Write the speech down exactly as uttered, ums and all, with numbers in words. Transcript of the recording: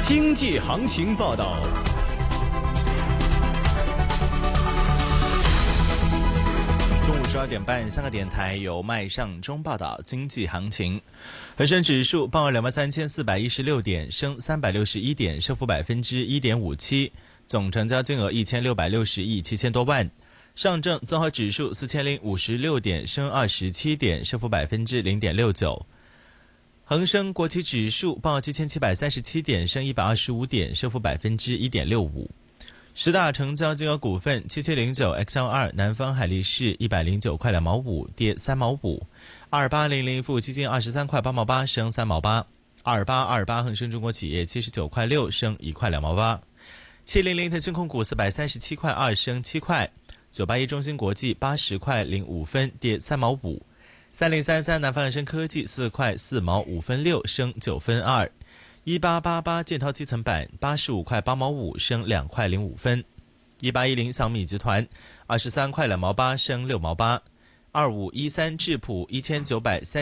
经济行情报道。 中午十二点半，香港电台由麦尚中报道经济行情。恒生指数报两万三千四百一十六点，升三百六十一点，升幅百分之一点五七，总成交金额一千六百六十亿七千多万。上证综合指数四千零五十六点，升二十七点，升幅百分之零点六九。恒生国企指数报七千七百三十七点，升一百二十五点，升幅百分之一点六五。十大成交金额股份：七七零九 X L 二 南方海力士一百零九块两毛五，跌三毛五；二八零零富基金二十三块八毛八，升三毛八；二八二八恒生中国企业七十九块六，升一块两毛八；七零零腾讯控股四百三十七块二，升七块；九八一中芯国际八十块零五分，跌三毛五；三零三三南方恒生科技四块四毛五分六，升九分二。一八八八建滔基层板八十五块八毛五，升两块零五分；一八一零小米集团二十三块两毛八，升六毛八；二五一三智普一千九百三